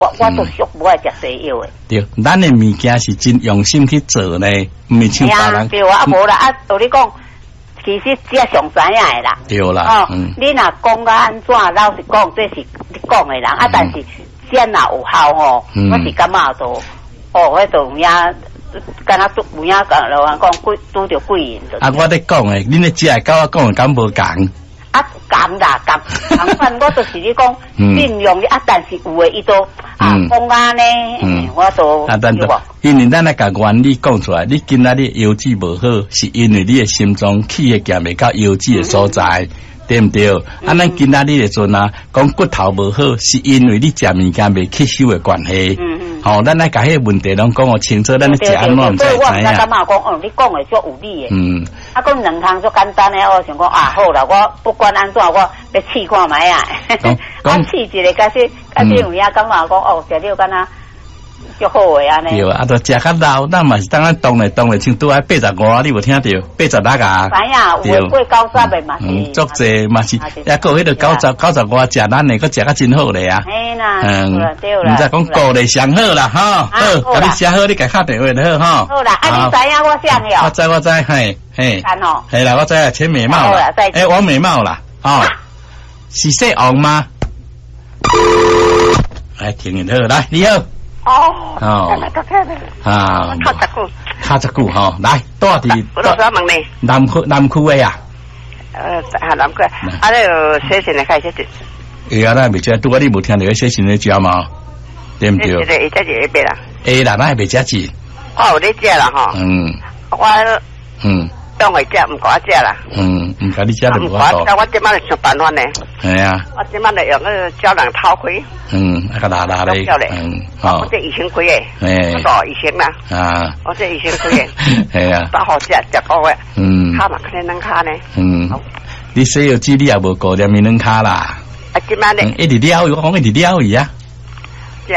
我都属不爱食西药的。 对，咱的物件是真用心去做呢，唔是像别人。 对啊，无啦，道理讲，其实只上知影的啦。 对啦， 你若讲甲安怎，老实讲，这是你讲的人啊，但是先若有效吼，我是感觉都，迄度有影，敢若有影讲，老人讲拄着贵人。 啊，我咧讲诶，恁咧只系甲我讲诶，敢无共？ 啊，共啦，共款，我就是你讲运用的啊，但是有诶，伊都讲安尼，我都对无。 因为咱来甲原理讲出来，你今仔日腰子无好，是因为你诶心脏气诶行未到腰子诶所在，对毋对？啊，咱今仔日诶阵啊，讲骨头无好，是因为你食物件未吸收诶关系。好，咱来甲迄个问题拢讲清楚，咱咧食安怎毋知知影。 我感觉讲，你讲诶足有理诶。啊，讲两项足简单诶，我想讲啊，好啦，我不管安怎，我要试看卖啊。啊，试一个，假使有影感觉讲食了敢若足好诶安尼。 对啊，都食较老，咱嘛是当咱动咧，像拄爱85，你有听到86啊？ 知影，有过90诶嘛是。 足济嘛是，还个迄个95食咱诶，佫食较真好咧啊。 嘿啦，对啦。 毋知讲鼓励上好啦，哈。好，甲你写好，你家敲电话就好，哈。 好啦，啊，你知影我啥了？ 我知，嘿。系啦，我知啊，陈美貌啦，王美貌啦，是姓王吗？来，听你好，来，你好。卡只久吼，来，住伫。 我老想问你。 南区的呀。 南区，啊，你有写信来开写字。 啊，咱未知，拄啊，你无听到写信咧食嘛？对唔对？ 写字会写字啦。 啦，咱系未写字。 有咧写啦吼。我当会食，唔敢食啦。 唔甲你食就无法度。 我即摆来想办法呢。 系啊。 我即摆来用个胶囊掏开。 啊个拉咧。 我这以前开诶。我以前啦。我这以前开诶。 系啊。 大好食个月。卡嘛可能能卡呢。 你西药剂你也无过点面能卡啦。 啊，即摆咧。 一直了，我讲一直了伊啊。 食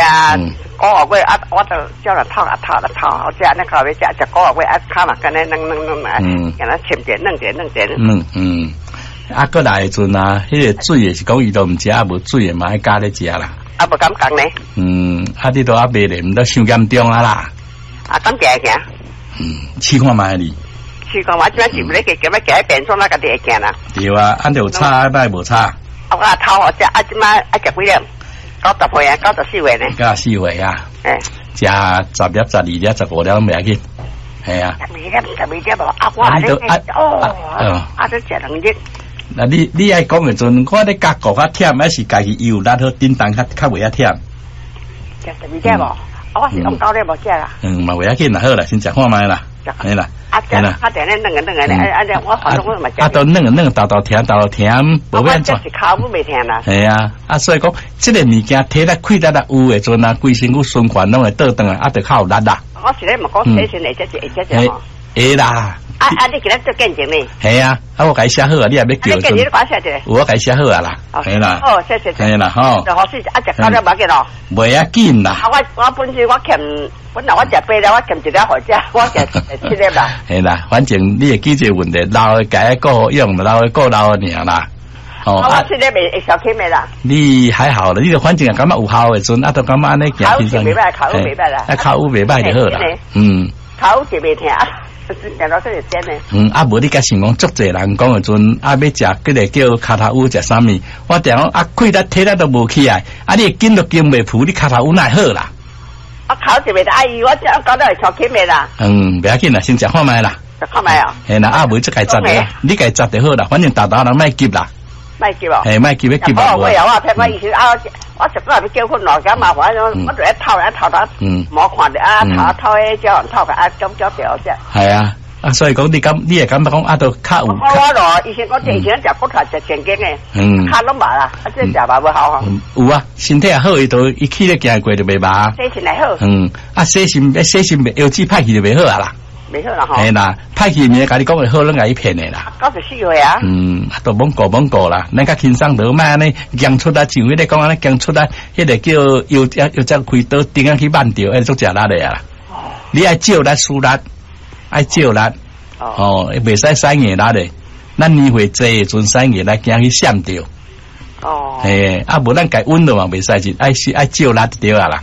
2个月啊，我就叫人掏，我食那口味食2个月啊，卡嘛，跟那弄，跟那切点弄点。 啊，过来阵啊，迄个水也是讲伊都唔食，啊无水嘛爱加咧食啦。 啊，无敢讲呢。 啊，你都啊袂咧，唔都伤严重啊啦。 啊，敢行？ 试看卖哩。 试看我即摆是不咧叫要加变种那个会行啦。 对啊，按有差，那无差。 啊，我掏好食，啊，即摆啊食几粒？90岁啊，94岁呢 ？94岁啊。食10粒、12粒、15粒拢袂要紧。系啊。 12粒无啊，我啊咧啊都食2粒。 那你爱讲嘅阵，我咧加固较忝，还是家己油力好叮当较袂遐忝？ 食12粒无？我是用9粒无食啦。 嘛袂要紧啦，好啦，先食看卖啦。系啦。 啊，定咧弄我反正我嘛食。 啊，都弄，豆甜，无变做。 是口不袂甜啦。 系啊，所以讲，即个物件体力气力有诶阵啊，规身躯循环拢会倒转来，啊，就较有力啦。 我是咧，莫讲写信会写吼。 会啦。 你今日做见证呢？ 系啊，我甲伊写好啊，你也要叫。 你见证你快写者。 我甲伊写好啊啦。系啦。 哦，谢。 系啦，吼。 就好似食9粒无几咯。 袂要紧啦。 我本身我欠，本来我食8粒，我欠1粒好食，我食7粒啦。 系啦，反正你会记这问题，老的改个用，老的过老的尔啦。 我7粒会小气未啦？ 你还好啦，你就反正感觉有效的阵，啊，都感觉安尼行平常。袂歹，口袂歹啦。 口袂歹就好啦。 口是袂疼。 啊，无你甲想讲，足济人讲的阵，啊，要食迄个叫卡塔乌食啥物？我定讲啊，气力体力都无起来，啊，你筋都经袂풀，你卡塔乌哪好啦？ 啊，口是袂得，阿姨，我讲到会超起未啦？ 袂要紧啦，先食看卖啦。 食看卖啊？ 系啦，啊，袂即个摘的，你家摘就好啦，反正大人莫急啦。 莫急哦。 系莫急，要急啊！ 我听我以前我食过要结婚咯，咁麻烦，我就一偷得，冇看着啊，偷迄叫人偷个啊，咁掉只。系啊。啊，所以讲你也感觉讲啊，都较有。 我咯，以前食骨头食正经诶，卡拢麻啦，啊，即食嘛无好吼。 有啊，身体也好，伊都伊起咧行过就袂麻。 精神也好。 啊，精神腰子歹去就袂好啊啦。 袂好啦吼。 系啦，歹去面甲你讲会好，咱甲伊骗诶啦。 94岁啊。 都懵过啦，咱较轻松得卖安尼，讲出来像迄个讲安尼讲出来，迄个叫又再开刀顶下去慢掉，做食力诶啊。你爱照力输力。爱照力，袂使使硬力嘞。咱年岁济阵使硬力，惊去闪掉。 哦， 哎，啊，无咱改温了嘛，袂使是爱照拉就对啊啦。